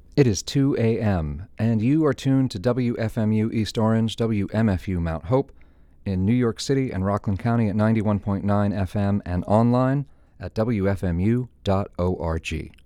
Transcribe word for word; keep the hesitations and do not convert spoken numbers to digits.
It is two a.m., and you are tuned to W F M U East Orange, W M F U Mount Hope, in New York City and Rockland County at ninety-one point nine F M and online at W F M U dot org.